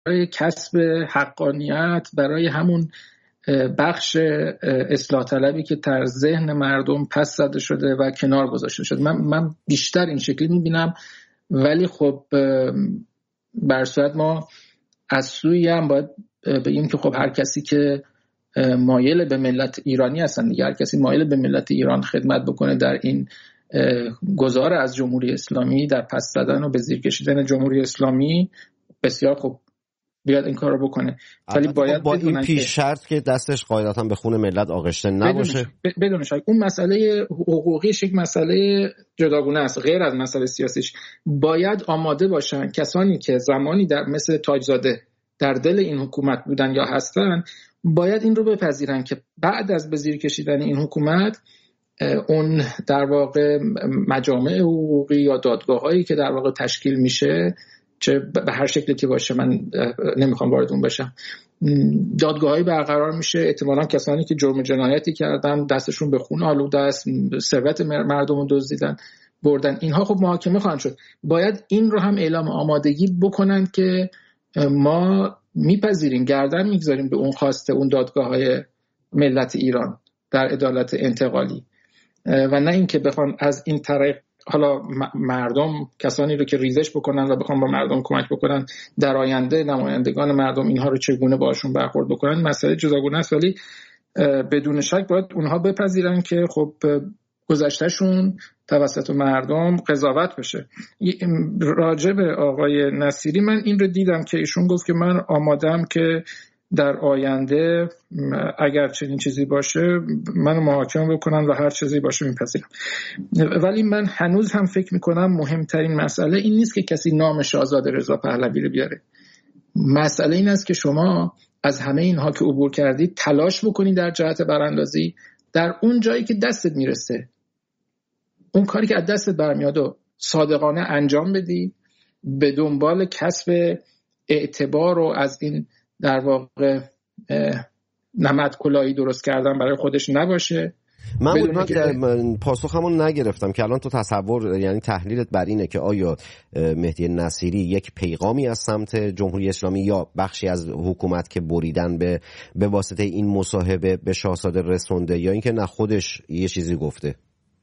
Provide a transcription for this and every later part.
کسب حقانیت، برای همون بخش اصلاح طلبی که در ذهن مردم پس زده شده و کنار گذاشته شده. من بیشتر این شکلی میبینم. ولی خب بر صورت ما از سوی هم باید بگیم که خب هر کسی که مایل به ملت ایرانی هستن دیگه، هر کسی مایل به ملت ایران خدمت بکنه در این گذار از جمهوری اسلامی، در پس زدن و به زیر کشیدن جمهوری اسلامی، بسیار خوب بیاد این کار رو بکنه. ولی باید با این پیش شرط که دستش قاعدتا به خون ملت آغشته نباشه. بدون شک اون مسئله حقوقیش یک مسئله جداگونه است، غیر از مسئله سیاسیش. باید آماده باشن کسانی که زمانی در مثل تاجزاده در دل این حکومت بودن یا هستن، باید این رو بپذیرن که بعد از به زیر کشیدن این حکومت، اون در واقع مجامع حقوقی یا دادگاه‌هایی که در واقع تشکیل میشه، چه به هر شکلی که باشه، من نمیخوام وارد اون بشم، دادگاه‌هایی برقرار میشه. احتمالاً کسانی که جرم جنایتی کردن، دستشون به خون آلوده است، ثروت مردم رو دزدیدن بردن، اینها خب محاکمه خواهند شد. باید این رو هم اعلام آمادگی بکنن که ما میپذیریم، گردن میگذاریم به اون خواسته اون دادگاه‌های ملت ایران در عدالت انتقالی، و نه اینکه بخوان از این طریق حالا مردم، کسانی رو که ریزش بکنن و بخوان با مردم کمک بکنن در آینده، نمایندگان مردم اینها رو چگونه باشون برخورد بکنن، مسئله جداگونه است. ولی بدون شک باید اونها بپذیرن که خب گذشتهشون توسط مردم قضاوت بشه. راجع به آقای نصیری، من این رو دیدم که ایشون گفت که من آمادم که در آینده اگر چنین چیزی باشه منو محاکمه بکنن و هر چیزی باشه میپذیرم. ولی من هنوز هم فکر میکنم مهمترین مسئله این نیست که کسی نام شاهزاده رضا پهلوی رو بیاره. مسئله این است که شما از همه اینها که عبور کردید تلاش بکنید در جهت براندازی در اون جایی که دستت میرسه، اون کاری که از دستت برمیاد و صادقانه انجام بدی، به دنبال کسب اعتبار و از این در واقع نمد کلاهی درست کردن برای خودش نباشه. من پاسخ همون نگرفتم که الان تو تصور، یعنی تحلیلت بر اینه که آیا مهدی نصیری یک پیغامی از سمت جمهوری اسلامی یا بخشی از حکومت که بریدن به واسطه این مصاحبه به شاهزاده رسونده، یا اینکه نه خودش یه چیزی گفته؟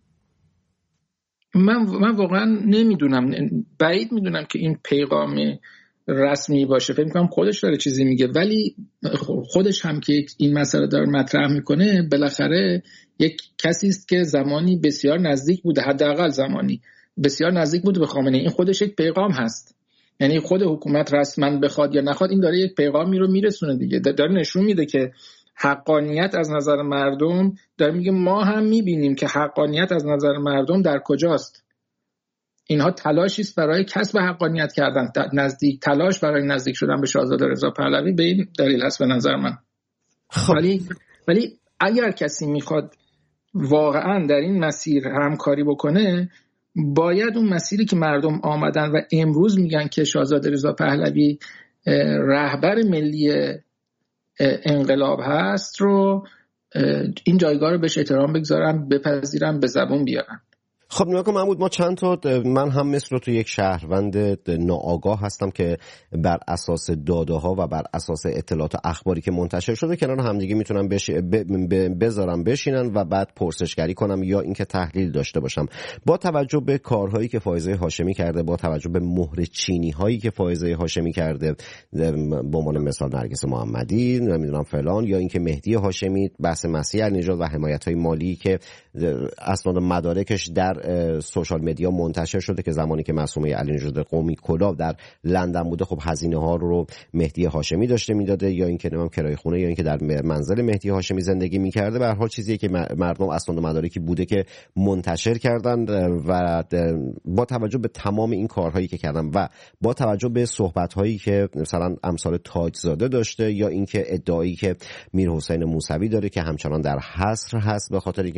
من واقعا نمیدونم، بعید میدونم که این پیغام رسمی باشه. فکر می‌کنم خودش داره چیزی میگه، ولی خودش هم که این مسئله داره مطرح میکنه، بالاخره یک کسی است که زمانی بسیار نزدیک بوده، حداقل زمانی بسیار نزدیک بوده به خامنه‌ای. این خودش یک پیغام هست، یعنی خود حکومت رسما بخواد یا نخواد این داره یک پیغامی رو میرسونه دیگه، داره نشون میده که حقانیت از نظر مردم، داره میگه ما هم میبینیم که حقانیت از نظر مردم در کجاست. اینها تلاشی است برای کسب حقانیت کردن، تلاش برای نزدیک شدن به شاهزاده رضا پهلوی، به این دلیل هست به نظر من. ولی اگر کسی میخواد واقعا در این مسیر همکاری بکنه، باید اون مسیری که مردم آمدن و امروز میگن که شاهزاده رضا پهلوی رهبر ملی انقلاب هست رو، این جایگاه رو بهش احترام بگذارم، بپذیرم، به زبون بیارم. خب نگاه کن محمود، ما چند تا، من هم مثل تو یک شهروند ناآگاه هستم که بر اساس داده ها و بر اساس اطلاعات اخباری که منتشر شده کنار همدیگه میتونم بذارم بشینن و بعد پرسشگری کنم یا اینکه تحلیل داشته باشم. با توجه به کارهایی که فائزه هاشمی کرده، با توجه به مهر چینی هایی که فائزه هاشمی کرده، به عنوان مثال نرگس محمدی، نمیدونم فلان، یا اینکه مهدی هاشمی بحث مسیح النژاد و حمایت های مالی که اسناد مدارکش در سوشال مدیا منتشر شده که زمانی که معصومه علی‌نژاد قومی کلاه در لندن بوده، خب هزینه ها رو مهدی هاشمی داشته میداده، یا اینکه نمیدونم کرایه خونه، یا اینکه در منزل مهدی هاشمی زندگی میکرده. به هر حال چیزیه که مردم اسناد مدارکی بوده که منتشر کردن و با توجه به تمام این کارهایی که کردن و با توجه به صحبت هایی که مثلا امثال تاجزاده داشته، یا اینکه ادعایی که میرحسین موسوی داره که همچنان در حصر هست به خاطر اینکه میگه آقا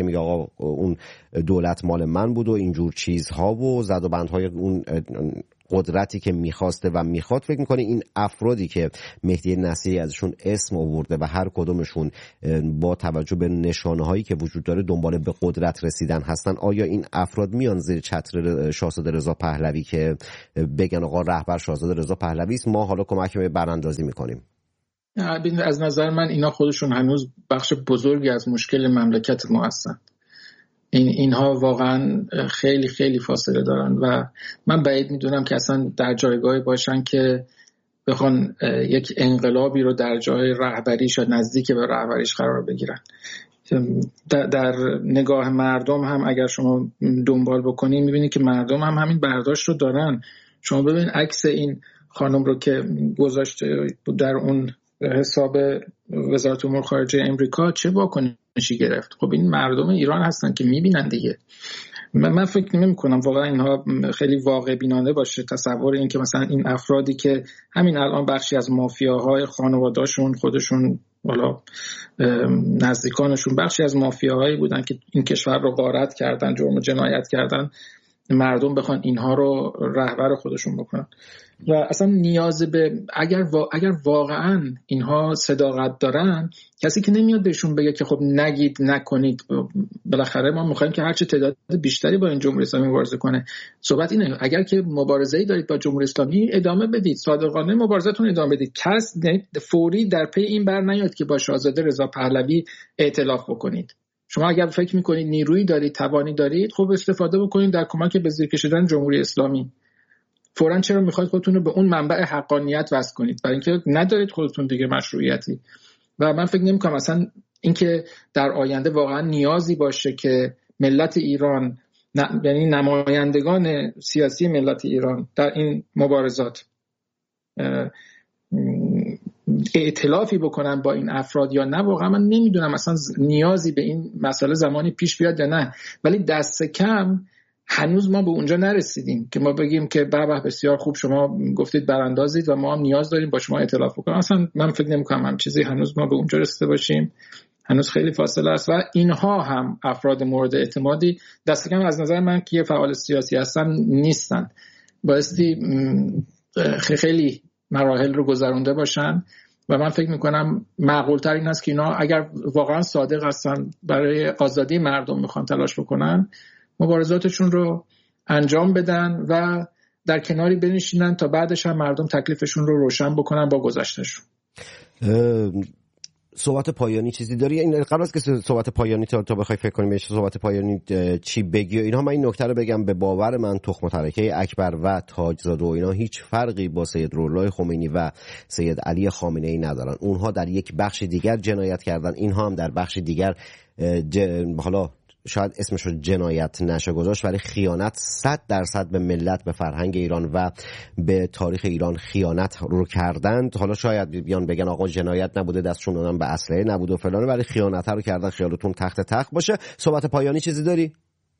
اون دولت مال من بود و اینجور چیزها و زد و بندهای اون قدرتی که میخواسته و میخواد. فکر میکنه این افرادی که مهدی نصیری ازشون اسم آورده و هر کدومشون با توجه به نشانه هایی که وجود داره دنبال به قدرت رسیدن هستن، آیا این افراد میان زیر چتر شاهزاده رضا پهلوی که بگن آقا رهبر شاهزاده رضا پهلوی است، ما حالا کمک به براندازی میکنیم؟ از نظر من اینا خودشون هنوز بخش بزرگی از مشکل مملکت ما هستن. اینها واقعا خیلی خیلی فاصله دارن و من بعید میدونم که اصلا در جایگاهی باشن که بخوان یک انقلابی رو در جای رهبریش یا نزدیک به رهبریش قرار بگیرن. در نگاه مردم هم اگر شما دنبال بکنید میبینید که مردم هم همین برداشت رو دارن. شما ببین عکس این خانم رو که گذاشته در اون حساب وزارت امور خارجه امریکا چه واکنشی گرفت. خب این مردم ایران هستن که میبینن دیگه. من فکر نمی‌کنم واقعا اینها خیلی واقع بینانه باشه تصور این که مثلا این افرادی که همین الان بخشی از مافیاهای خانواده‌شون خودشون والا نزدیکانشون بخشی از مافیاهایی بودن که این کشور رو غارت کردن، جرم و جنایت کردن، مردم بخوان اینها رو رهبر خودشون بکنن و اصلا نیاز به اگر واقعا اینها صداقت دارن کسی که نمیاد بهشون بگه که خب نگید نکنید. بالاخره ما میخوایم که هرچه تعداد بیشتری با این جمهوری اسلامی مبارزه کنه. صحبت اینه اگر که مبارزه‌ای دارید با جمهوری اسلامی ادامه بدید، صادقانه مبارزتون ادامه بدید. کس فوری در پی این بر نیاد که با شاهزاده رضا پهلوی ائتلاف بکنید. شما اگر فکر میکنید نیرویی دارید، توانی دارید، خب استفاده بکنید در کمک به زیر کشیدن جمهوری اسلامی. فوراً چرا میخواید خودتون رو به اون منبع حقانیت وصل کنید؟ برای اینکه ندارید خودتون دیگه مشروعیتی. و من فکر نمیکنم اصلا اینکه در آینده واقعا نیازی باشه که ملت ایران یعنی نمایندگان سیاسی ملت ایران در این مبارزات ائتلافی بکنن با این افراد یا نه. واقعا من نمیدونم اصلا نیازی به این مسئله زمانی پیش بیاد یا نه، ولی دست کم هنوز ما به اونجا نرسیدیم که ما بگیم که به بسیار خوب شما گفتید براندازید و ما هم نیاز داریم با شما ائتلاف بکنیم. اصلا من فکر نمی‌کنم هم چیزی هنوز ما به اونجا رسیده باشیم. هنوز خیلی فاصله است و اینها هم افراد مورد اعتمادی دست کم از نظر من که فعال سیاسی هستن نیستن. بایستی خیلی مراحل رو گذرونده باشن و من فکر میکنم معقول‌تر این است که اینا اگر واقعا صادق هستن برای آزادی مردم میخوان تلاش بکنن، مبارزاتشون رو انجام بدن و در کناری بنشینن تا بعدش هم مردم تکلیفشون رو روشن بکنن با گذشتهشون. صحبت پایانی چیزی داری؟ این قبل از که صحبت پایانی تا بخوای فکر کنیم بهش صحبت پایانی چی بگی و اینها، من این نکته رو بگم به باور من تخم ترکه اکبر و تاجزاده و اینا هیچ فرقی با سید روح‌الله خمینی و سید علی خامنه‌ای ندارن. اونها در یک بخش دیگر جنایت کردن، اینها هم در بخش دیگر حالا شاید اسمش رو جنایت نشه گذاشت ولی خیانت 100% به ملت، به فرهنگ ایران و به تاریخ ایران خیانت رو کردند. حالا شاید بیان بگن آقا جنایت نبوده، دستشون دادن به اسلحه نبوده و فلانه، ولی خیانت رو کردن. خیالتون تخت باشه. صحبت پایانی چیزی داری؟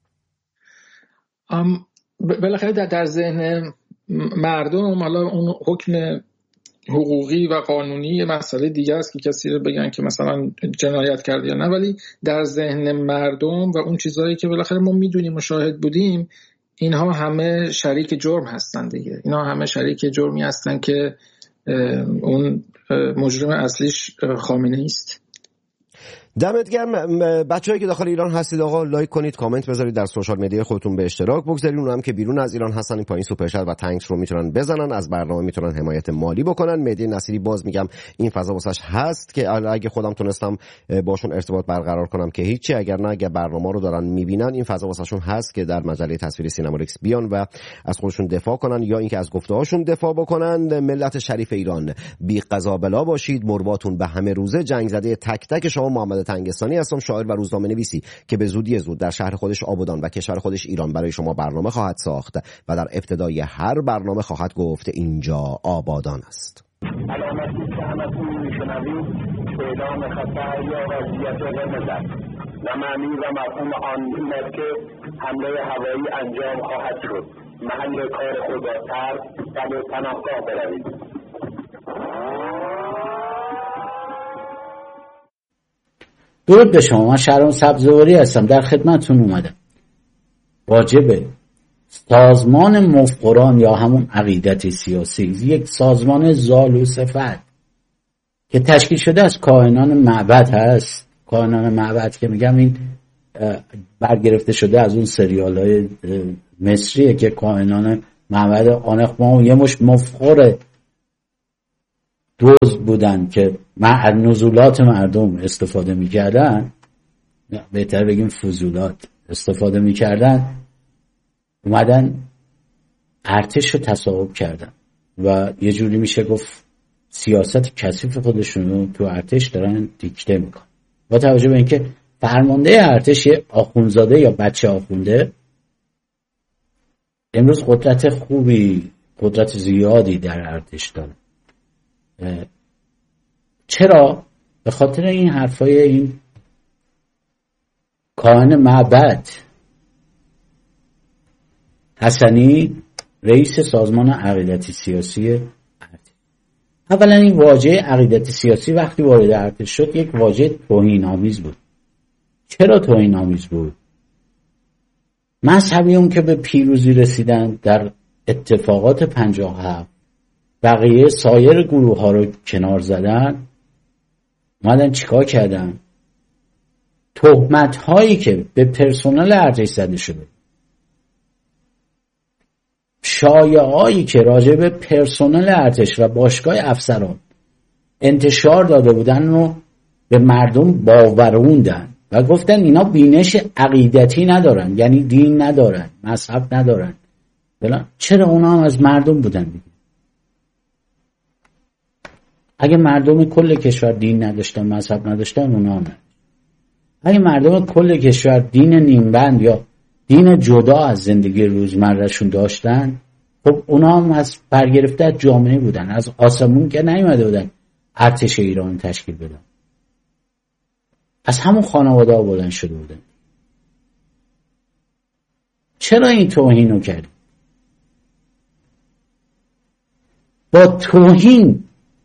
بالاخره در ذهن مردم حالا اون حکم حقوقی و قانونی مسئله دیگه است که کسی رو بگن که مثلا جنایت کرده یا نه، ولی در ذهن مردم و اون چیزهایی که بالاخره ما میدونیم و شاهد بودیم، اینها همه شریک جرم هستن دیگه. اینها همه شریک جرمی هستن که اون مجرم اصلیش خامنه‌ای است. دمت گرم. بچه‌هایی که داخل ایران هستید آقا لایک کنید، کامنت بذارید، در سوشال مدیا خودتون به اشتراک بگذارید. اونم که بیرون از ایران هستن این پایین سوپر چت و تانکس رو میتونن بزنن، از برنامه میتونن حمایت مالی بکنن. مهدی نصیری باز میگم این فضا واسش هست که اگه خودم تونستم باشون ارتباط برقرار کنم که هیچی، اگر نه اگه برنامه رو دارن میبینن این فضا واسشون هست که در مجله تصویری سینماریکس بیان و از خودشون دفاع کنن یا اینکه از گفته‌هاشون دفاع بکنن. ملت شریف ایران بی قضا بلا باشید، مرواتون به همه روزه. جنگ زده تک تک شما محمد تنگستانی هستم، شاعر و روزنامه‌نویسی که به زودی زود در شهر خودش آبادان و کشور خودش ایران برای شما برنامه خواهد ساخت و در ابتدای هر برنامه خواهد گفت اینجا آبادان است. علامتی که همتون میشنوید اعلام خطر یا وضعیت قرمز است و معنی و مفهوم آن این است که حمله هوایی انجام خواهد شد. محل کار خود را ترک و به پناهگاه بروید. درود به شما. من شهرام سبزواری هستم، در خدمتتون اومدم. واجبه سازمان مفقران یا همون عقیدت سیاسی، یک سازمان زال و صفت که تشکیل شده از کاهنان معبد هست. کاهنان معبد که میگم این برگرفته شده از اون سریال‌های مصریه که کاهنان معبد آنخما یه مش مفقر دوز بودن که نزولات مردم استفاده میکردن، بهتر بگیم فضولات استفاده میکردن، اومدن ارتش رو تصاحب کردن و یه جوری میشه گفت سیاست کثیف خودشون رو تو ارتش دارن دیکته میکنن. با توجه به اینکه فرمانده ارتش آخوندزاده یا بچه آخونده امروز قدرت زیادی در ارتش داره. چرا؟ به خاطر این حرفای این کاهن معبد حسنی، رئیس سازمان عقیدتی سیاسی ارتش. اولا این واژه عقیدتی سیاسی وقتی وارد ارتش شد یک واژه توهین‌آمیز بود. چرا توهین‌آمیز بود؟ مذهبیون که به پیروزی رسیدن در اتفاقات 57 بقیه سایر گروه ها رو کنار زدن، اومدن چیکار کردن؟ تهمت هایی که به پرسنل ارتش زده شده، شایعه‌هایی که راجع به پرسنل ارتش و باشگاه افسران انتشار داده بودن رو به مردم باوروندن و گفتن اینا بینش عقیدتی ندارن، یعنی دین ندارن، مذهب ندارن. بلا چرا اونا هم از مردم بودن دیگه؟ اگه مردم کل کشور دین نداشتن، مذهب نداشتن، اونا هم. اگه مردم کل کشور دین نیمبند یا دین جدا از زندگی روزمرهشون داشتن، خب اونا هم از برگرفته جامعه بودن، از آسمون که نیومده بودن ارتش ایران تشکیل بدن، از همون خانواده ها بلند شده بودن. چرا این توهین رو کردی؟ با توهین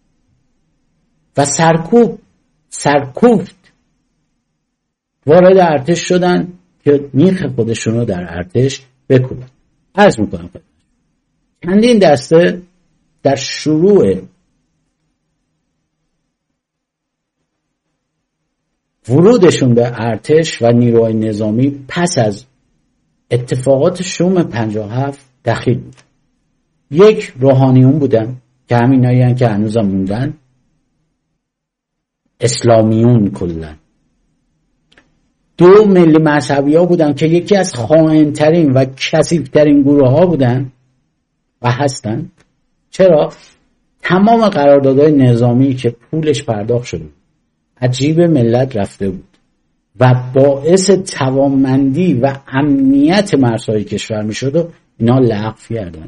و سرکوفت وارد ارتش شدن که میخ خودشون رو در ارتش بکوبن. عرض میکنم چندین دسته در شروع ورودشون به ارتش و نیروهای نظامی پس از اتفاقات شوم 57 دخیل بود. یک، روحانیون بودن که همینایی هستن که هنوز موندن، اسلامیون کلن. دو، ملی مذهبی ها بودن که یکی از خائن‌ترین و کثیف‌ترین گروه ها بودن و هستن. چرا؟ تمام قراردادهای نظامی که پولش پرداخت شده از جیب ملت رفته بود و باعث توانمندی و امنیت مرزهای کشور می شد و اینا لغو کردن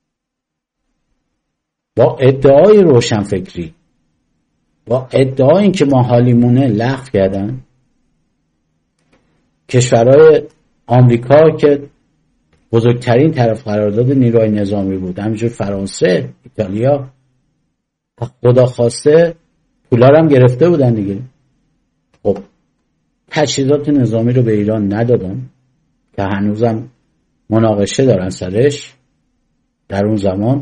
با ادعای روشنفکری، با ادعای این که ما حالیمونه لغو کردن. کشورهای آمریکا که بزرگترین طرف قرارداد نیروهای نظامی بود، همینجور فرانسه، ایتالیا، خدا خواسته پولار هم گرفته بودن دیگه. خب تجهیزات نظامی رو به ایران ندادن که هنوزم مناقشه دارن سرش در اون زمان.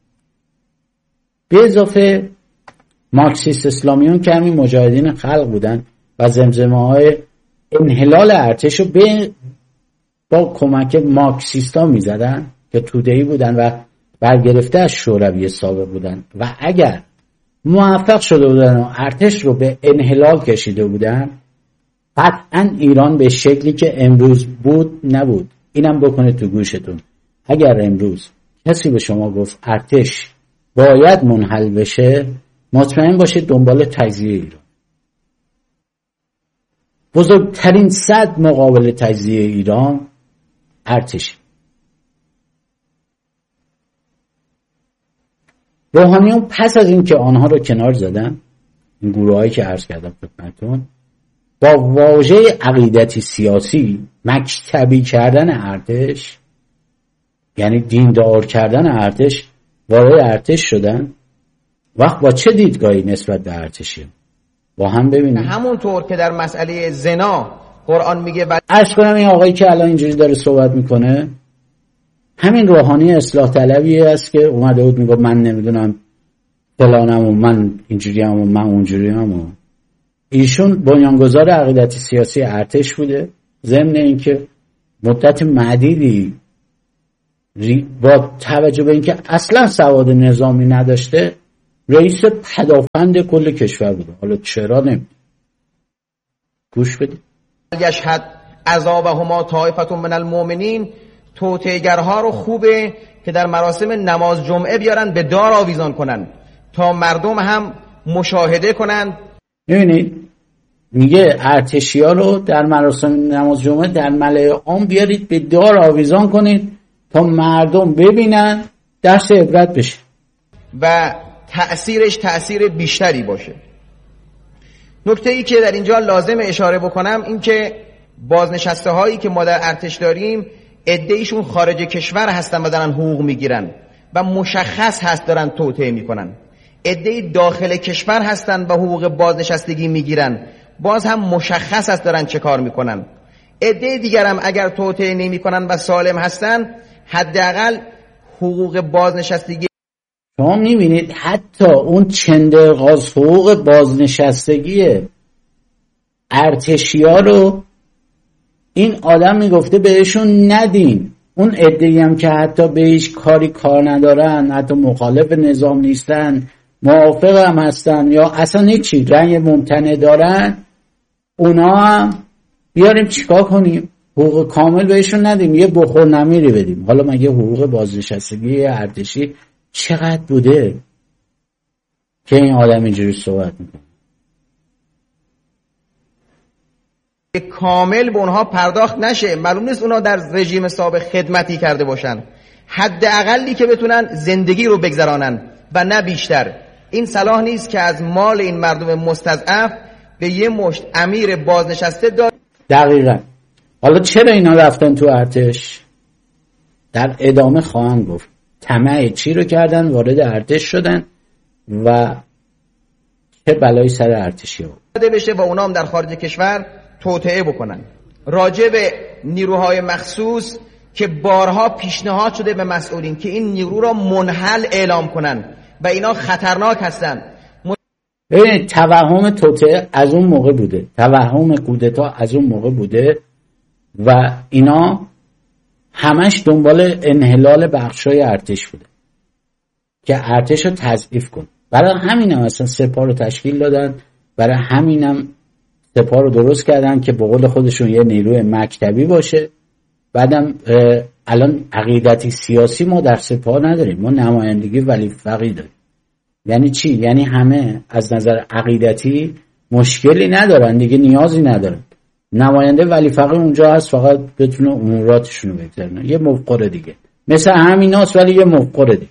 به اضافه مارکسیست اسلامیون که همین مجاهدین خلق بودن و زمزمه های انحلال ارتش رو با کمک مارکسیستا می زدن که توده‌ای بودن و برگرفته از شوروی سابق بودن و اگر موفق شده بودن و ارتش رو به انحلال کشیده بودن، قطعا ایران به شکلی که امروز بود نبود. اینم بکنه تو گوشتون. اگر امروز کسی به شما گفت ارتش باید منحل بشه، مطمئن باشید دنبال تجزیه ایران. بزرگترین سد مقابل تجزیه ایران ارتش. روحانیون پس از این که آنها رو کنار زدن، این گروهایی که عرض کردم خدمتتون، با واژه عقیدتی سیاسی مکتبی کردن ارتش، یعنی دیندار کردن ارتش، وارد ارتش شدن. وقت با چه دیدگاهی نسبت به ارتشی؟ با هم ببینیم. همونطور که در مسئله زنا قرآن میگه عرض کنم این آقایی که الان اینجوری داره صحبت میکنه همین روحانی اصلاح طلبیه است که اومده بود میگه من نمیدونم فلانم و من اینجوریم و من اونجوریم و ایشون بنیانگذار عقیدتی سیاسی ارتش بوده، ضمن اینکه مدت مدیدی با توجه به اینکه اصلا سواد نظامی نداشته رئیس پدافند کل کشور بوده. حالا چرا نمی گوش بدید. یشهد عذابهما طائفة من المؤمنین، توطئه‌گرها رو خوبه که در مراسم نماز جمعه بیارن به دار آویزان کنن تا مردم هم مشاهده کنن. میبینید میگه ارتشی‌ها رو در مراسم نماز جمعه در ملأ عام بیارید به دار آویزان کنید تا مردم ببینن درس عبرت بشه و تأثیرش تأثیر بیشتری باشه. نکته‌ای که در اینجا لازم اشاره بکنم این که بازنشسته هایی که ما در ارتش داریم عده‌ایشون خارج کشور هستن و دارن حقوق میگیرن و مشخص هست دارن توطئه میکنن. عده‌ای داخل کشور هستن و حقوق بازنشستگی میگیرن، باز هم مشخص هست دارن چه کار میکنن. عده دیگر هم اگر توطئه نمیکنن و سالم هستن حداقل حقوق بازنشستگی. شما میبینید حتی اون چندرغاز حقوق بازنشستگی ارتشی‌ها رو این آدم میگفته بهشون ندین. اون عده‌ای هم که حتی به هیچ کار ندارن، حتی مخالف نظام نیستن، موافق هم هستن یا اصلا هیچی رنگ ممتنع دارن، اونا هم بیاریم چیکار کنیم؟ حقوق کامل بهشون ندیم، یه بخور نمیری بدیم. حالا مگه حقوق بازنشستگی ارتشی چقدر بوده که این آدم اینجوری صحبت میکنه؟ کامل به اونها پرداخت نشه. معلوم نیست اونا در رژیم سابق خدمتی کرده باشن، حداقلی که بتونن زندگی رو بگذرانن و نه بیشتر. این صلاح نیست که از مال این مردم مستضعف به یه مشت امیر بازنشسته داد. دقیقاً. حالا چرا اینا رفتن تو ارتش؟ در ادامه خواهم گفت. طمع چی رو کردن وارد ارتش شدن و چه بلایی سر ارتشی آورده بشه و اونا هم در خارج کشور توطئه بکنن. راجع به نیروهای مخصوص که بارها پیشنهاد شده به مسئولین که این نیرو را منحل اعلام کنن و اینا خطرناک هستن. توهم توطئه از اون موقع بوده، توهم کودتا از اون موقع بوده و اینا همش دنبال انحلال بخشای ارتش بوده که ارتش رو تضعیف کن. برای همین هم اصلا سپاه رو تشکیل دادن، برای همین هم سپاه رو درست کردن که به قول خودشون یه نیروی مکتبی باشه. بعدم الان عقیدتی سیاسی ما در سپاه نداریم، ما نمایندگی ولی فقیه داریم. یعنی چی؟ یعنی همه از نظر عقیدتی مشکلی ندارن دیگه، نیازی ندارن. نماینده ولی فقیه اونجا هست فقط بتونه اموراتشون رو بگذرونه، یه مفقر دیگه مثل همین هست ولی یه مفقر دیگه.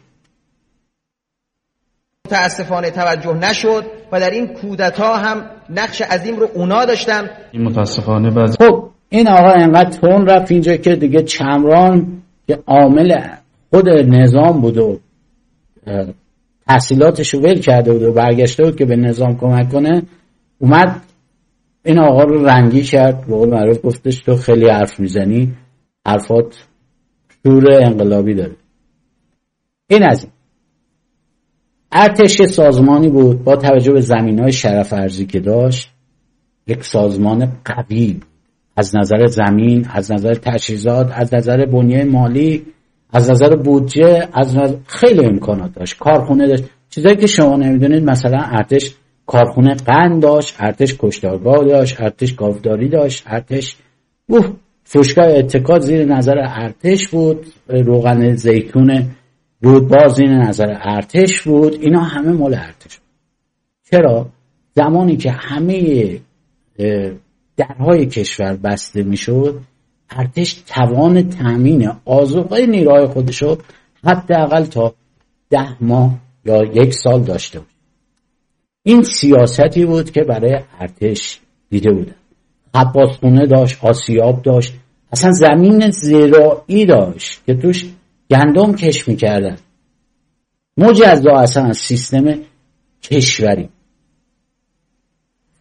متاسفانه توجه نشد و در این کودتا هم نقش عظیم رو اونا داشتن. این متاسفانه بعضی خب این آقا انقدر تون رفت اینجا که دیگه چمران که عامل خود نظام بود و تحصیلاتش رو ول کرده بود و برگشته بود که به نظام کمک کنه، اومد این آقا رو رنگی کرد. به قول معروف گفتش تو خیلی حرف میزنی، حرفات شور انقلابی داره. این از این. ارتش سازمانی بود با توجه به زمینهای شرف ارضی که داشت، یک سازمان قوی از نظر زمین، از نظر تجهیزات، از نظر بنیه مالی، از نظر بودجه، از نظر خیلی امکانات داشت. کارخونه داشت، چیزایی که شما نمیدونید. مثلا ارتش کارخونه قند داشت، ارتش کشتارگاه داشت، ارتش گاوداری داشت، ارتش فروشگاه اتکا زیر نظر ارتش بود، روغن زیتون رودبار زیر نظر ارتش بود. اینا همه مال ارتش بود. چرا؟ زمانی که همه درهای کشور بسته میشد، ارتش توان تامین آذوقه نیروهای خودشو حداقل تا 10 ماه یا 1 سال داشته بود. این سیاستی بود که برای ارتش دیده بودن. خبازخونه داشت، آسیاب داشت، اصلا زمین زراعی داشت که توش گندم کشت میکردن. مجزا اصلا از سیستم کشوری.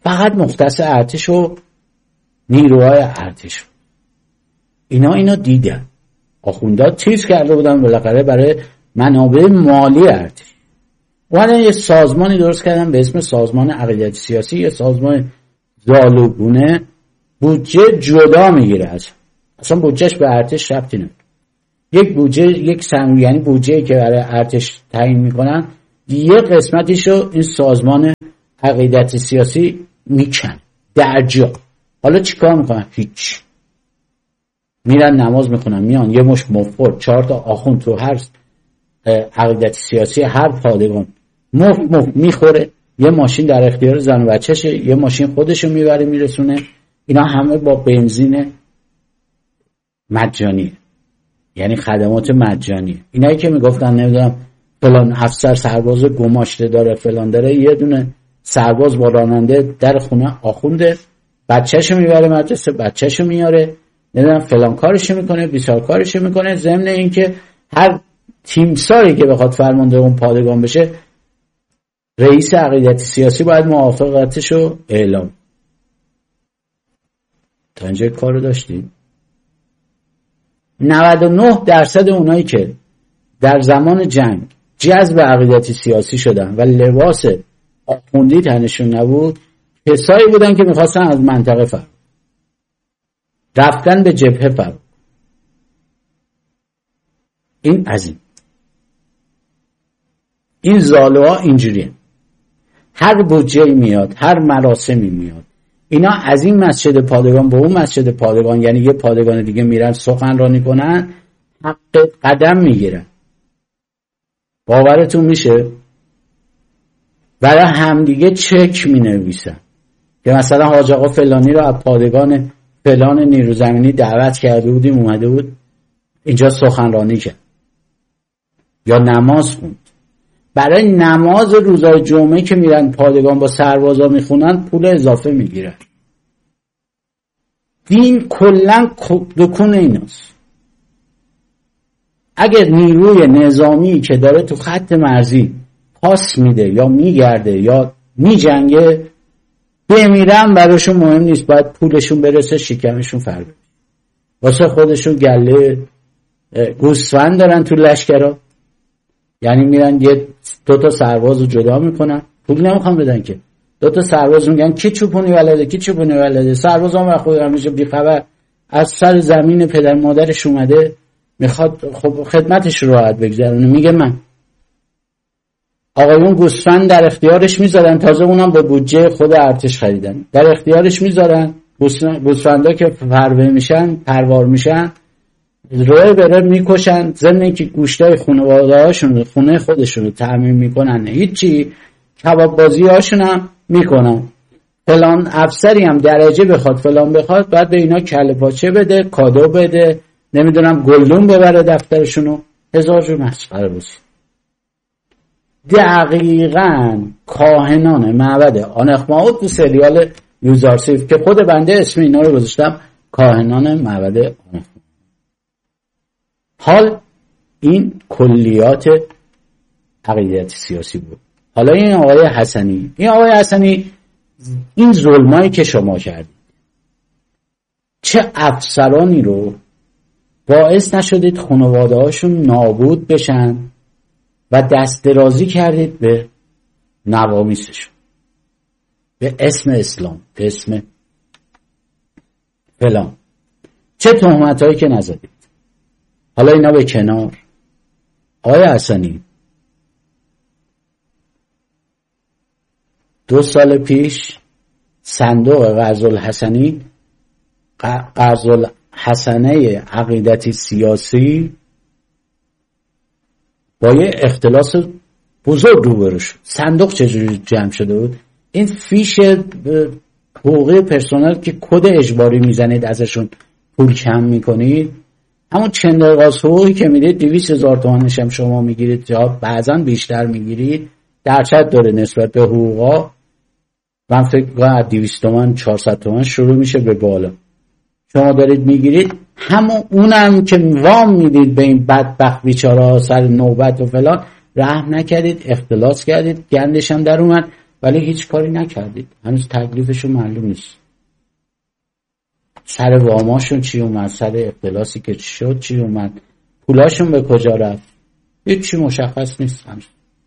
فقط مختص ارتش و نیروهای ارتش. اینا دیدن. آخوندها چیز کرده بودن بالاخره برای منابع مالی ارتش. اومدن یه سازمانی درست کردن به اسم سازمان عقیدتی سیاسی، یه سازمان زالوگونه، بودجه جدا میگیره اصلا بودجهش به ارتش ربطی نداره. یک بودجه، یعنی بودجه‌ای که برای ارتش تعیین میکنن، یه قسمتیشو این سازمان عقیدتی سیاسی میکنه در جا. حالا چیکار میکنن؟ هیچ. میرن نماز میخونن، میان یه مش مفت 4 تا آخوند تو هر عقیدتی سیاسی هر پادگان مفت میخوره. یه ماشین در اختیار زن و بچه‌شه، یه ماشین خودشو میبره میرسونه. اینا همه با بنزین مجانی، یعنی خدمات مجانی. اینایی که میگفتن نمیدونم فلان افسر سرباز گماشته داره فلان داره، یه دونه سرباز با راننده در خونه آخونده، بچه‌شو میبره مدرسه، بچه‌شو میاره، نمیدونم فلان کارشو میکنه، بیسار کارشو میکنه. ضمن اینکه هر تیمساری که بخواد فرمانده اون پادگان بشه، رئیس عقیدتی سیاسی باید موافقتشو اعلام. تا اینجا کارو داشتیم. 99% اونایی که در زمان جنگ جذب عقیدتی سیاسی شدن و لباس آخوندی تنشون نبود، کسایی بودن که میخواستن از منطقه فرار، رفتن به جبهه فرار. این از این زالوها اینجوریه. هر بودجه‌ای میاد، هر مراسمی میاد، اینا از این مسجد پادگان به اون مسجد پادگان، یعنی یه پادگان دیگه میرن سخنرانی کنن، حق قدم میگیرن. باورتون میشه؟ برای همدیگه چک مینویسن که مثلا حاج آقا فلانی رو از پادگان فلان نیرو زمینی دعوت کرده بودیم، اومده بود اینجا سخنرانی کرد یا نماز خوند. برای نماز روزای جمعه که میرن پادگان با سربازا میخونن پول اضافه میگیرن. دین کلن دکون ایناست. اگر نیروی نظامی که داره تو خط مرزی پاس میده یا میگرده یا میجنگه، بمیرن براشون مهم نیست، باید پولشون برسه شکمشون فر بشه. واسه خودشون گله گوسفند دارن تو لشکرها، یعنی میرن یه 2 تا سرباز رو جدا میکنن، پول نمیخوان بدن که. 2 تا سرباز میگن کی چوپونی ولده، کی چوپونی ولده. سرباز هم خود همیشه بیخبر از سر زمین پدر مادرش اومده، میخواد خب خدمتش رو راحت بگذرونه. میگه من آقایون گوسفند در اختیارش میذارن، تازه اونم به بودجه خود ارتش خریدن، در اختیارش میذارن. گوسفندا که پروار میشن روی بره میکشن، ضمن اینکه گوشتای خانواده‌هاشون خونه خودشون رو تامین میکنن، هیچی کباب بازی هاشون هم میکنن. فلان افسری هم درجه بخواد فلان بخواد، بعد به اینا کله پاچه بده، کادو بده، نمیدونم گلدون ببره دفترشونو، 1000 جور مسخره بازی. دقیقاً کاهنان معبد آنخماوت تو سریال یوزارسیف که خود بنده اسم اینا رو گذاشتم، کاهنان معبد آنخماوت. حال این کلیات عقیدتی سیاسی بود. حالا این آقای حسنی این ظلمایی که شما کردید، چه افسرانی رو باعث نشدید خانواده هاشون نابود بشن و دست درازی کردید به نوامیسشون به اسم اسلام، به اسم فلان. چه تهمت هایی که نزدید. حالا اینا به کنار. آقای حسنی 2 سال پیش صندوق قرض‌الحسنه عقیدتی سیاسی با یه اختلاس بزرگ روبرو شد. صندوق چجوری جمع شده بود؟ این فیش حقوقی پرسنل که کد اجباری میزنید ازشون پول کم میکنید، همون چندرغاز حقوقی که میدید 200,000 تومانش هم شما میگیرید یا بعضا بیشتر میگیرید، درصد داره نسبت به حقوقا. من فکر کنم 200 تومان 400 تومان شروع میشه به بالا. شما دارید میگیرید، همون اونم که وام میدید به این بدبخت بیچاره سر نوبت و فلان، رحم نکردید، اختلاس کردید، گندش هم در اومد. ولی هیچ کاری نکردید. هنوز تکلیفشون معلوم نیست. سر واماشون چی اومد، سر اختلاسی که شد چی اومد، پولاشون به کجا رفت، هیچی مشخص نیست هنوز.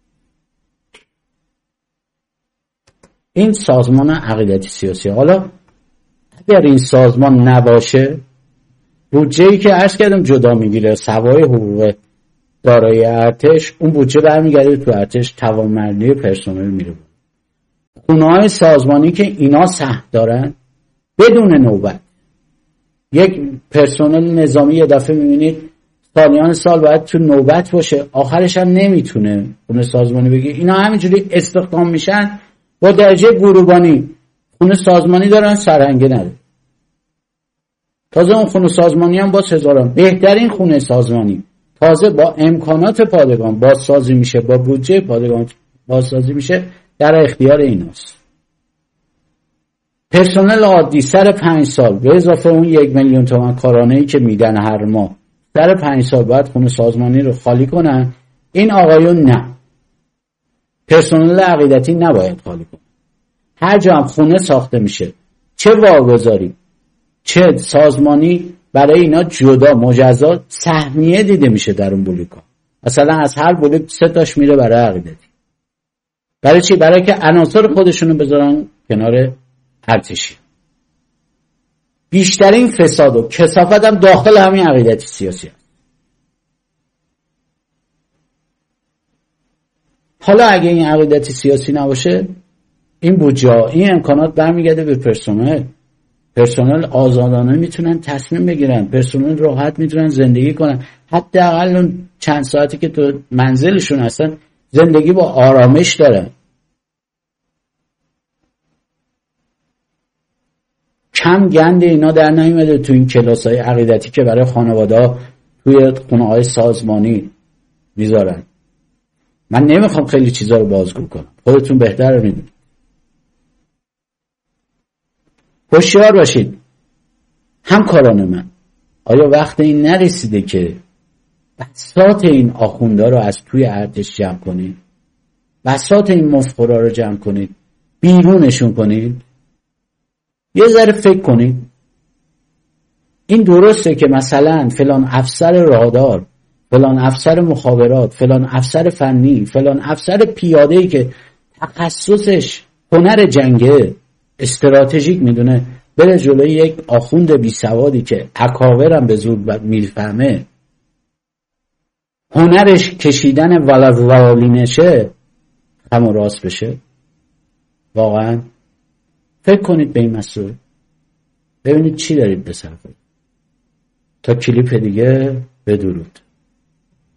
این سازمان عقیدتی سیاسی. حالا اگر این سازمان نباشه، بودجه‌ای که عرض کردم جدا میگیره سوای حقوق دارایی ارتش، اون بودجه برمیگرده تو ارتش، توانمندی پرسنل میره. خونه‌های سازمانی که اینا سهم دارن بدون نوبت، یک پرسنل نظامی یه دفعه میبینید سالیان سال باید تو نوبت باشه، آخرش هم نمیتونه خونه سازمانی بگه. اینا همینجوری استخدام میشن با درجه گروبانی، خونه سازمانی دارن سرهنگه نداره. تازه اون خونه سازمانی هم باز هزاران بهترین خونه سازمانی، تازه با امکانات پادگان بازسازی میشه، با بودجه پادگان بازسازی میشه، در اختیار ایناست. پرسنل عادی سر 5 سال به اضافه اون 1 میلیون تومان کارانه‌ای که میدن هر ماه، سر 5 سال باید خونه سازمانی رو خالی کنن. این آقایون نه، پرسنل عقیدتی نباید خالی کنن. هر جا هم خونه ساخته میشه، چه واگذاری چه سازمانی، برای اینا جدا مجزا سهمیه دیده میشه در اون بلوک‌ها. مثلا از هر بلوک 3 تاش میره برای عقیدتی. برای چی؟ برای که عناصر خودشونو بذارن کنار ارتشی. بیشترین فساد و کثافت هم داخل همین عقیدتی سیاسی هست. حالا اگه این عقیدتی سیاسی نباشه، این بودجه، این امکانات برمیگرده به پرسنل آزادانه میتونن تصمیم بگیرن، پرسنل راحت میتونن زندگی کنن، حداقل اون چند ساعتی که تو منزلشون هستن زندگی با آرامش دارن. کم گند اینا در نمیاد تو این کلاس‌های عقیدتی که برای خانواده‌ها توی خونه‌های سازمانی میذارن. من نمیخوام خیلی چیزا رو بازگو کنم، خودتون بهتر میدونید. هوشیار باشید همکاران من. آیا وقت این نرسیده که بساط این آخوندا رو از توی ارتش جمع کنید، بساط این مفخورا رو جمع کنید، بیرونشون کنید؟ یه ذره فکر کنید. این درسته که مثلا فلان افسر رادار، فلان افسر مخابرات، فلان افسر فنی، فلان افسر پیاده‌ای که تخصصش هنر جنگه، استراتژیک میدونه، بره جلوی یک آخوند بی سوادی که اکاورم به زور میفهمه، هنرش کشیدن ولالینشه، هم راست بشه؟ واقعا فکر کنید به این مسئله، ببینید چی دارید بصرفید. تا کلیپ دیگه، بدرود.